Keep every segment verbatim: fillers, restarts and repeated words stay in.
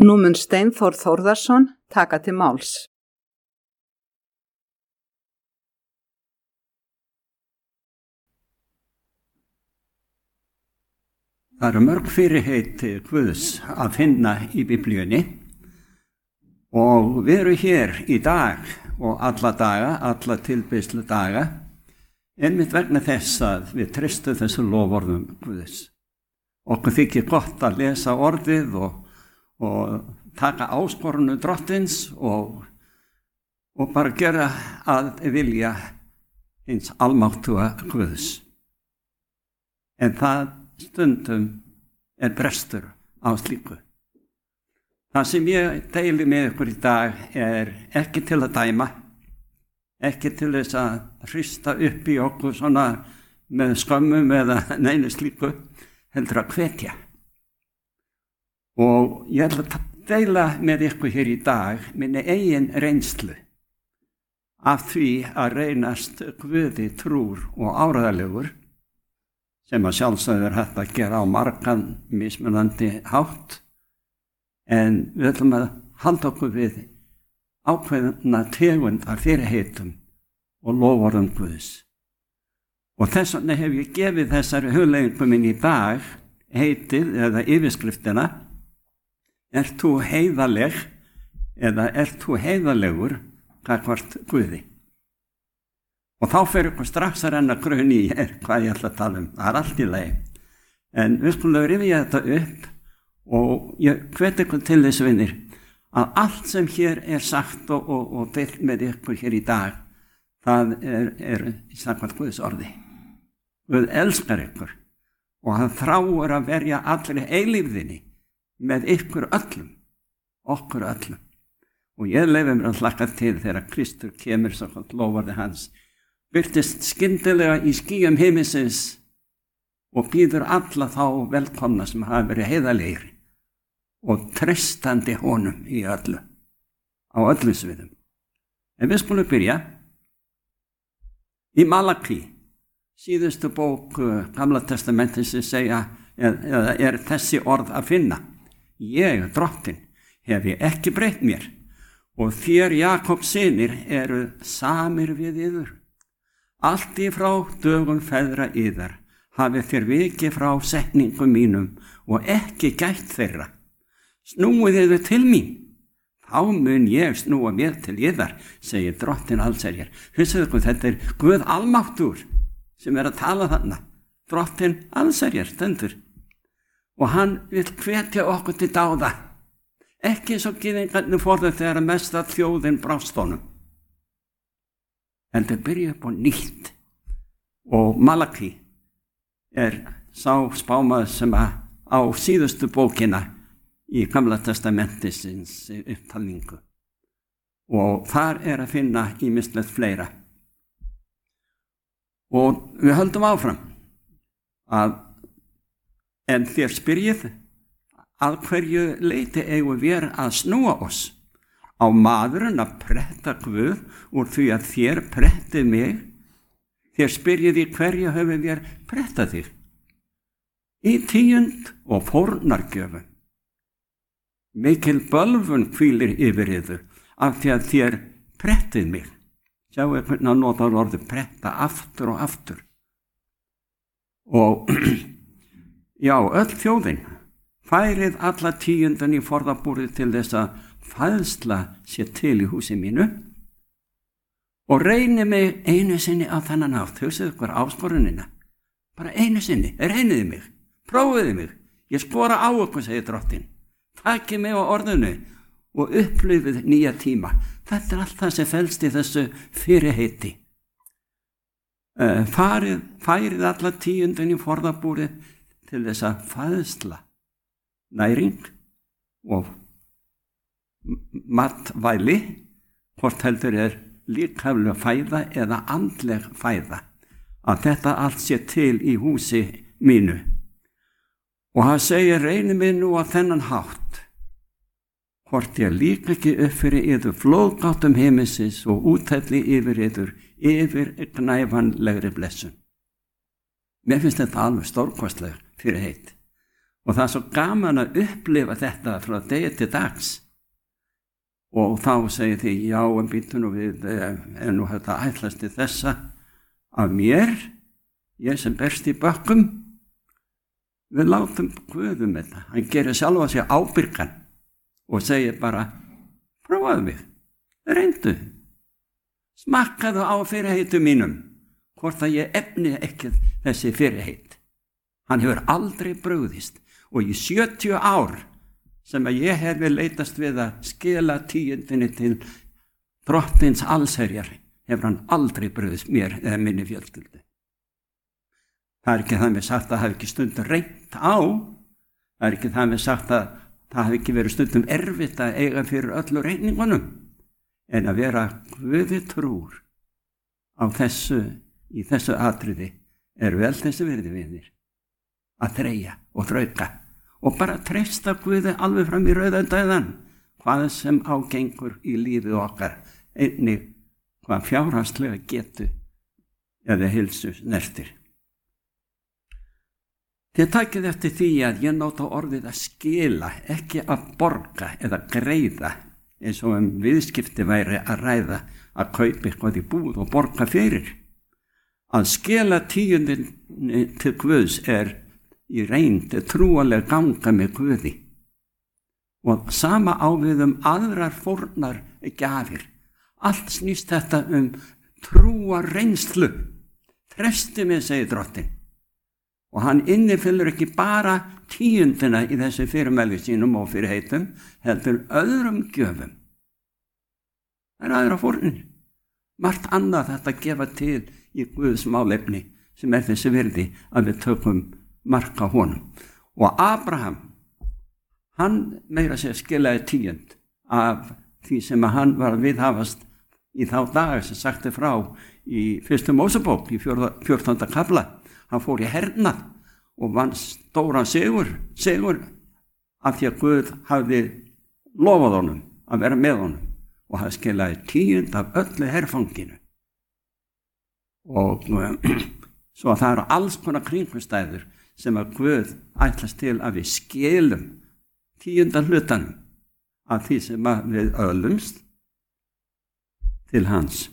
Nú mun Steinþór Þórðarson taka til máls. Það eru mörg fyrirheit Guðs að finna í Biblíunni og við erum hér í dag og alla daga, alla tilbeiðslu daga, einmitt vegna þess að við treystum þessu loforðum Guðs. Okkur þykir gott að lesa orðið og, og taka áskorunu drottins og, og bara gera að vilja hins almáttuga Guðs. En það stundum er brestur á slíku. Það sem ég deili með ykkur í dag er ekki til að dæma, ekki til þess að hrista upp í okkur svona með skömmum eða neinu slíku, heldur að hvetja. Og ég ætla að deila með ykkur hér í dag minni eigin reynslu af því að reynast Guði trúr og áreiðanlegur, sem að sjálfsögðu er hægt að gera á margan mismunandi hátt, en við ætlum að halda okkur við ákveðna tegund af fyrirheitum og loforðum Guðs. Og þess vegna hef ég gefið þessari hugleiðingu minni í dag heitið eða yfirskriftina Ert þú heiðaleg eða ert þú heiðalegur gagnvart Guði? Og þá fer ykkur strax að renna grunn í hvað ég ætla að tala um. Það er allt í lagi. En við skulum rifja þetta upp og ég hvet ykkur til þess vinir að allt sem hér er sagt og, og, og deilt með ykkur hér í dag, það er, er samkvæmt Guðs orði. Guð elskar ykkur og hann þráir að verja allri eilífðinni með ykkur öllum, okkur öllum. Og ég leyfi mér að hlakka til þegar Kristur kemur samkvæmt loforði hans, birtist skyndilega í skýjum himinsins og býður alla þá velkomna sem hafa verið heiðalegir og treystandi honum í öllu, á öllum sviðum. En við skulum byrja í Malaki, síðustu bók Gamla testamentins sem segja, eða er þessi orð að finna. Ég, drottin, hef ég ekki breytt mér og þér Jakobs synir eru samir við yður. Allt í frá dögum feðra yðar hafið þér vikið frá setningum mínum og ekki gætt þeirra. Snúið yður til mín, þá mun ég snúa mér til yðar, segir drottin allsherjar. Hugsaðu ykkur, þetta er Guð almáttur sem er að tala þarna. Drottin allsherjar stendur. Og hann vil hvetja okkur til dáða. Ekki svo gyðingarnir forðum þegar mest að þjóðin brást honum. En þau byrja upp á nýtt og Malaki er sá spámaður sem að á síðustu bókina í Gamla testamentisins upptalningu og þar er að finna ýmislegt fleira. Og við höldum áfram að en þér spyrjið að hverju leiti eigum við að snúa oss. Á maðurinn að pretta Guð úr því að þér prettið mig, þér spyrjið í hverju höfum við prettað þig. Í tíund og fórnargjöfum. Mikil bölvun hvílir yfir yður af því að þér prettið mig. Sjáu hvernig að nota orðið pretta aftur og aftur. Og já, öll þjóðin færið alla tíundan í forðabúrið til þess að fæðsla sé til í húsi mínu og reyni mig einu sinni á þennan hátt. Hugsaðu ykkur áskorunina. Bara einu sinni, reyniði mig, prófiði mig. Ég skora á okkur, segir drottin. Takið mig á orðinu og upplifið nýja tíma. Þetta er allt það sem felst í þessu fyrirheiti. Uh, farið, færið alla tíundin í forðabúrið til þess að fæðsla, næring og matvæli, hvort heldur er líkamleg fæða eða andleg fæða, að þetta allt sé til í húsi mínu. Og hann segir, reyni mig nú á þennan hátt, hvort ég líka ekki upp fyrir yður flóðgáttum himinsins og úthelli yfir yður, yfir gnæfanlegri blessun. Mér finnst þetta alveg stórkostleg fyrirheit. Og það er svo gaman að upplifa þetta frá degi til dags. Og þá segir því, já, en býtum nú við, er nú þetta ætlast til þessa af mér, ég sem berst í bökkum, við látum Guð um þetta. Hann gerir sjálfa sig ábyrgan og segir bara, prófaðu mig, reyndu, smakkaðu á fyrirheitum mínum, hvort að ég efni ekki þessi fyrirheit. Hann hefur aldrei brugðist og í sjötíu ár sem að ég hef leitast við að skila tíundinni til drottins allsherjar, hefur hann aldrei brugðist mér eða minni fjölskyldu. Það er ekki það með sagt að það hafi ekki stundum reynt á, það er ekki það með sagt að það hafi ekki verið stundum erfitt að eiga fyrir öllu reyningunum, en að vera Guði trúr á þessu, í þessu atriði er vel þessi virði vinir, að þreyja og þrauka og bara treysta Guði alveg fram í rauðan dauðan, hvað sem ágengur í lífið okkar, einnig hvað fjárhagslega getu eða heilsu snertir. Þið takið eftir því að ég nota orðið að skila, ekki að borga eða greiða, eins og um viðskipti væri að ræða að kaupa eitthvað í búð og borga fyrir. Að skila tíundin til Guðs er í reynd trúaleg ganga með Guði. Og sama á við um aðrar fórnar gjafir. Allt snýst þetta um trúa reynslu. Treysti mig, segir drottin. Og hann innifyllir ekki bara tíundina í þessu fyrirmæli sínum og fyrirheitum, heldur öðrum gjöfum. Það er aðra fórnir. Margt annað þetta gefa til í Guðs málefni sem er þessi virði að við tökum marka honum. Og Abraham, hann meira sér skilaði tíund af því sem að hann var að viðhafast í þá daga sem sagti frá í fyrstu Mósebók í fjórtánda kafla. Hann fór í hernað og vann stóran sigur, sigur af því að Guð hafði lofað honum að vera með honum og hann skilaði tíund af öllu herfanginu. Og svo að það eru alls konar kringumstæður sem að Guð ætlast til að við skilum tíunda hlutanum af því sem að við öllumst til hans.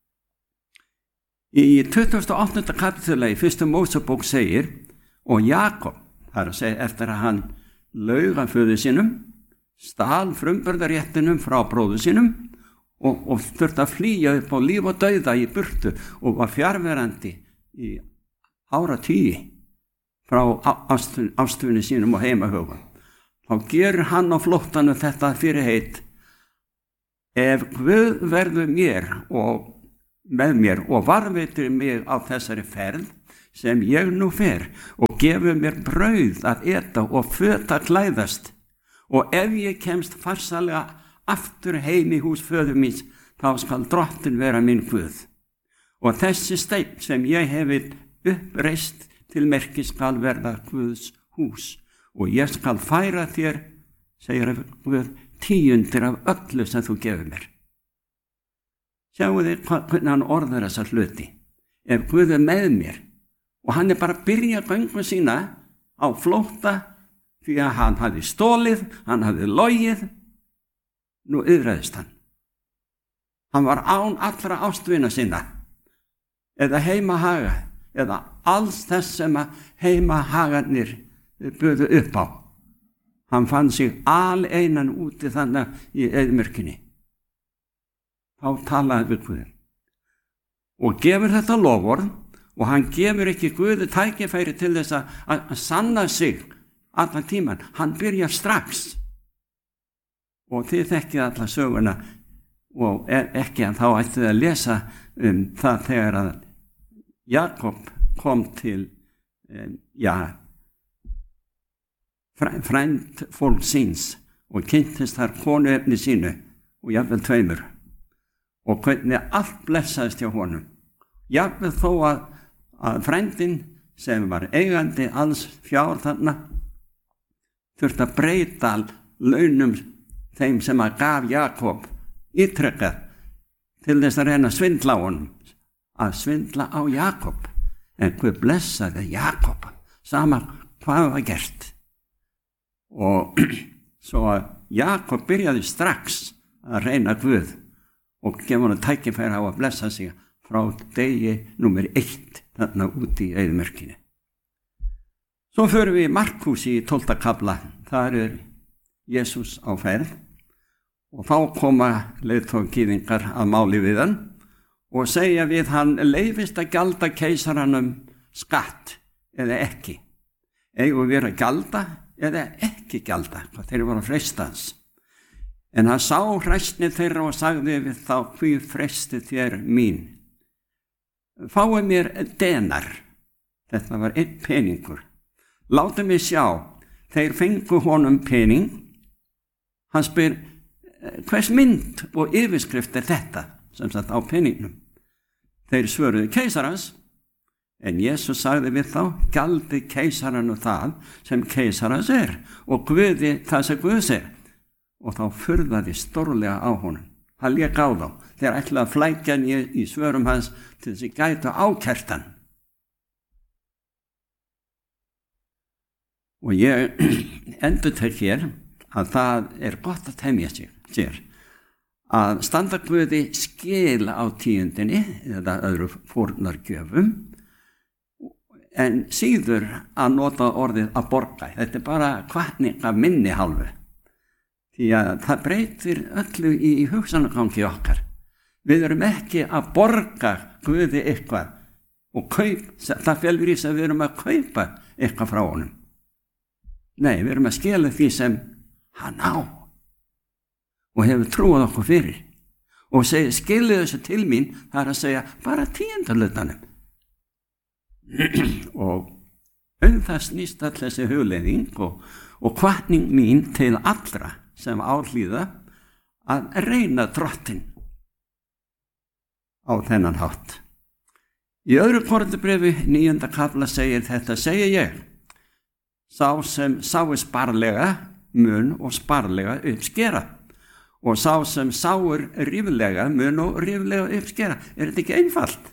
Í tuttugasta og áttunda kapítula í fyrstu Mósebók segir, og Jakob, það er að segja eftir að hann laug að föður sínum, stal frumburðaréttinum frá bróður sínum og, og þurfti að flýja upp á líf og dauða í burtu og var fjarverandi í áratugi frá ástvinni sínum og heimahögum. Þá gerur hann á flóttanum þetta fyrirheit, ef Guð verður mér og með mér og varveitir mig á þessari ferð sem ég nú fer og gefur mér brauð að eta og föt að klæðast, og ef ég kemst farsalega aftur heim í hús föður míns, þá skal drottin vera minn Guð. Og þessi steinn sem ég hefi uppreist til merkis skal verða Guðs hús, og ég skal færa þér, segir Guð, tíundir af öllu sem þú gefur mér. Sjáu þið hvernig hann orðar þessa hluti. Ef Guð er með mér og hann er bara að byrja göngu sína á flótta því að hann hafði stólið, hann hafði logið, nú yðræðist hann. Hann var án allra ástvina sinna eða heimahaga eða alls þess sem að heimahagarnir buðu upp á. Hann fann sig aleinan úti þannig í eyðimörkinni. Þá talaði við Guð og gefur þetta lofvörð, og hann gefur ekki Guði tækifæri til þess að, að sanna sig allan tíman. Hann byrjar strax, og þið þekkið alla söguna, og ekki en þá ættið að lesa um það þegar að Jakob kom til um, ja, frænd fólk síns og kynntist þar konuefni sínu og jafnvel tveimur, og hvernig allt blessaðist hjá honum. Jafnvel þó að, að frændin sem var eigandi alls fjár þarna þurfti að breyta launum þeim sem að gaf Jakob ítrekkað til þess að reyna að svindla á honum, að svindla á Jakob. En Guð blessaði Jakob, sama hvað var gert. Og svo að Jakob byrjaði strax að reyna Guð og gefa hann tækifæri á að blessa sig frá degi númer eitt þarna úti í eyðimörkinni. Svo förum við í Markús í tólfta kafla. Þar er Jesús á ferð og þá koma leiðtogagyðingar að máli við hann og segja við hann: leyfist að gjalda keisaranum skatt eða ekki? Eigum við að gjalda eða ekki gjalda? Hvað þeir voru að freista hans. En hann sá hræsni þeirra og sagði við þá: hví freistið þér mín? Fáið mér denar. Þetta var einn peningur. Látum við sjá. Þeir fengu honum pening. Hann spyr: hvers mynd og yfirskrift er þetta sem sagt á peningnum? Þeir svöruðu: keisarans. En Jesús sagði við þá: gjaldi keisaranu það sem keisarans er og Guði það sem Guðs er. Og þá furðaði stórlega á honum. Hann lék á þá. Þeir ætlaði að flækja hann í, í svörum hans til þess að gæta ákertan. Og ég endurtek hér að það er gott að temja sér að standa Guði skil á tíundinni eða öðru fórnargjöfum, en síður að nota orðið að borga. Þetta er bara hvatning af minni hálfu. Því að það breytir öllu í hugsanagangi okkar. Við erum ekki að borga Guði eitthvað og kaup, það felur í þess að við erum að kaupa eitthvað frá honum. Nei, við erum að skila því sem hann á og hefur trúað okkur fyrir og segja: skilið þessu til mín, það er að segja bara tíundarlutanum. Og um það snýst all þessi hugleiðing og, og hvatning mín til allra sem áhlýða að reyna drottinn á þennan hátt. Í öðru Korinthubrefi níunda kafla segir: þetta segi ég, sá sem sái sparlega mun og sparlega uppskera, og sá sem sáir ríflega mun og ríflega uppskera. Er þetta ekki einfalt?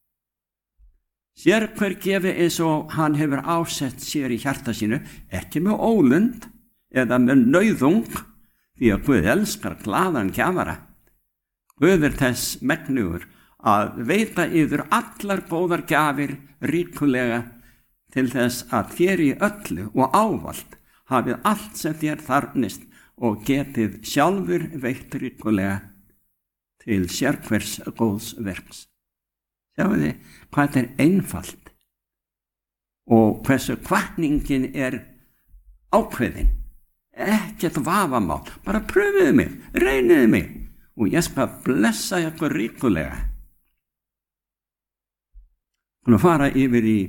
Sér hver gefi eins og hann hefur ásett sér í hjarta sínu, ekki með ólund eða með nauðung, því að Guð elskar glaðan gjafara. Guð er þess megnugur að veita yður allar góðar gjafir ríkulega, til þess að þér í öllu og ávallt hafið allt sem þér þarfnist og getið sjálfur veitt ríkulega til sérhvers góðs verks. Sjáu þið hvað þetta er einfalt og hversu hvatningin er ákveðin. Ekkert vafamál, bara pröfiði mig, reyniði mig og ég skal blessa ykkur ríkulega. Hún fara yfir í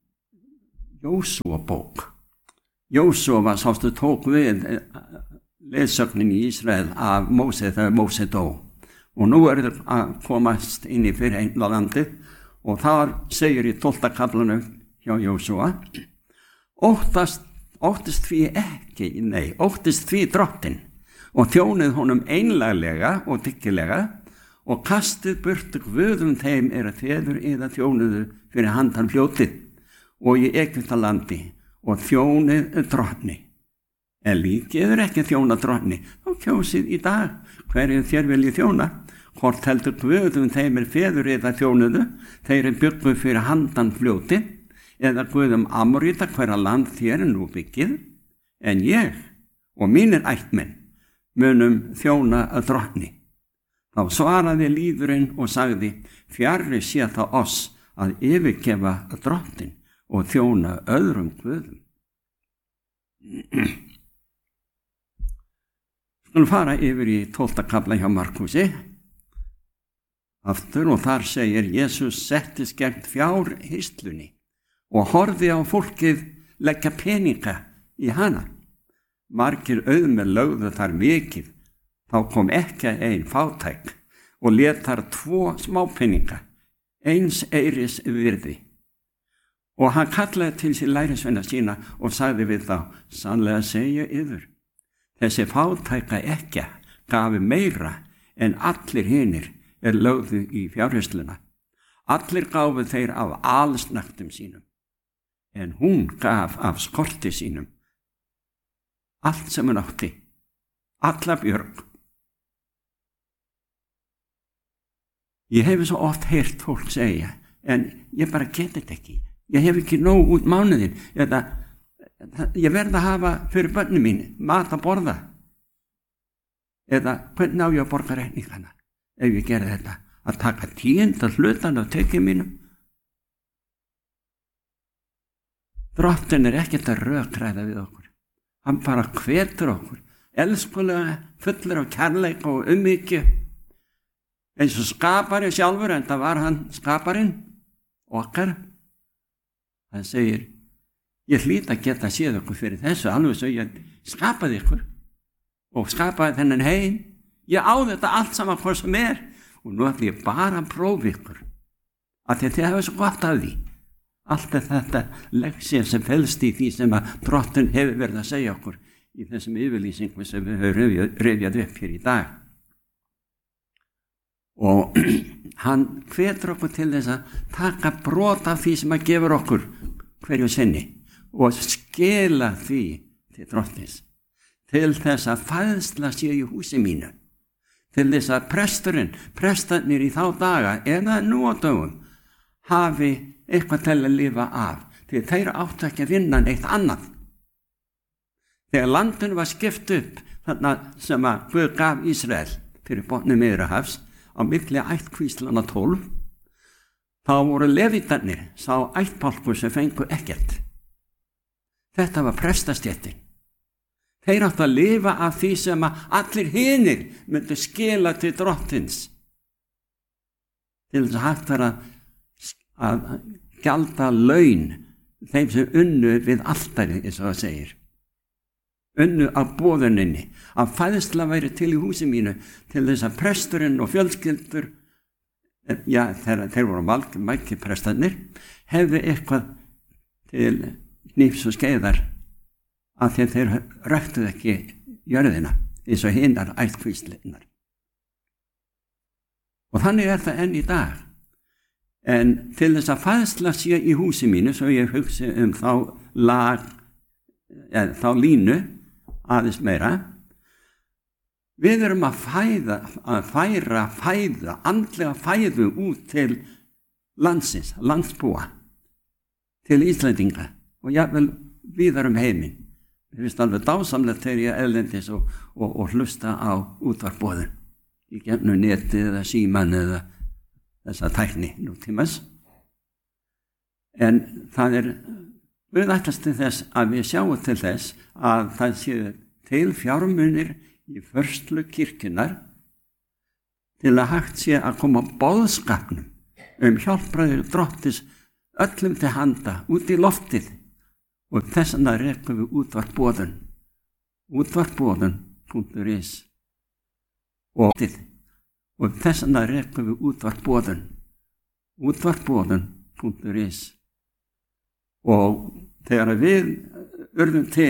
Jósúa bók. Jósúa var sástu tók við leiðsögnin í Ísrael af Móse þegar Móse dó. Og nú er það að komast inn í fyrir einlandi og þar segir í tólfta kaflanum hjá Jósúa: óttast óttist því ekki, nei, óttist því drottinn og þjónið honum einlaglega og dyggilega og kastið burtu guðum þeim er að feður yða þjónuðu fyrir handan fljótið og í Egyptalandi og þjónið drottni. En líkiður ekki þjóna drottni, þá kjósið í dag hverju þér viljið þjóna, hvort heldur guðum þeim er feður yða þjónuðu, þeir er byggu fyrir handan fljótið, eða guðum Amorita hverja land þér nú byggið, en ég og mínir ættmenn munum þjóna að drottni. Þá svaraði líðurinn og sagði: fjarri sé það oss að yfirgefa að drottin og þjóna öðrum guðum. Skulum fara yfir í tólfta kafla hjá Markúsi aftur og þar segir: Jesús settist gegn fjárhirslunni og horfði á fólkið leggja peninga í hana. Margir auðmenn lögðu þar mikið, þá kom ekki ein fátæk og lét þar tvo smápeninga, eins eiris virði. Og hann kallaði til sér lærisveina sína og sagði við þá: sannlega segja yður, þessi fátæka ekkja gafi meira en allir hinir er lögðu í fjárhirsluna. Allir gáfu þeir af alsnaktum sínum, en hún gaf af skorti sínum. allt sem hann átti, alla björg. Ég hef svo oft heyrt fólk segja, en ég bara get þetta ekki. Ég hef ekki nóg út mánuðin. Eða, ég verð að hafa fyrir börnum mín mat að borða. Eða hvernig á ég að borga reikningana ef ég gerði þetta? Að taka tíunda hlutan af tekjum mínum? Drottinn er ekkert að rökræða við okkur. Hann bara hvetur okkur, elskulega, fullur af kærleik og umhyggju. Eins og skapari sjálfur, en það var hann skaparinn okkar. Hann segir, ég hlýt að geta séð okkur fyrir þessu, alveg svo ég skapaði ykkur og skapaði þennan heim. Ég á þetta allt saman hvað sem er og nú ætlum ég bara að prófa ykkur að þið hafa svo gott af því. Allt er þetta leksía sem felst í því sem að Drottinn hefur verið að segja okkur í þessum yfirlýsingum sem við höfum rifjað upp hér í dag. Og hann hvetur okkur til þess að taka brot af því sem að gefur okkur hverju sinni og skila því til Drottins, til þess að fæðsla sé í húsi mínu, til þess að presturinn, prestarnir í þá daga eða nú á dögum hafi eitthvað til að lifa af, því þeir áttu ekki að vinna neitt annað. Þegar landinu var skipt upp, þarna sem að Guð gaf Ísrael fyrir botni Miðjarðarhafs, á milli ættkvíslana tólf, þá voru levítarnir, sá ættbálkur sem fengu ekkert. Þetta var prestastéttin. Þeir áttu að lifa af því sem að allir hinir myndu skila til Drottins. Til þess að hægt var að, að gjalda laun þeim sem unnu við altari, eins og það segir. Unnu af boðuninni, að fæðsla væri til í húsi mínu, til þess að presturinn og fjölskyldur, já, þeir, þeir voru mækki prestarnir, hefði eitthvað til hnífs og skeiðar, að þeir, þeir ræktuð ekki jörðina, eins og hinnar ættkvíslinnar. Og þannig er það enn í dag. En til þess að fæðsla sé í húsi mínu, svo ég hugsi um þá lag, eða þá línu, aðeins meira, við erum að fæða, að færa fæða, andlega fæðu út til landsins, landsbúa, til Íslendinga og jafnvel víðar um heiminn. Mér finnst alveg dásamlegt þegar ég erlendis og, og, og hlusta á útvarpboðun í gegnum netið eða síman eða þessa tækni nútímans. En það er við ætlast til þess að við sjáum til þess að það séu til fjármunir í förslu kirkjunar til að hægt sé að koma boðskapnum um hjálpræður Drottins öllum til handa út í loftið og þess vegna rekum við útvarpboðun útvarpboðun punktur is og, og þess vegna rekum við útvarpboðun útvarpboðun punktur is og þegar við urðum til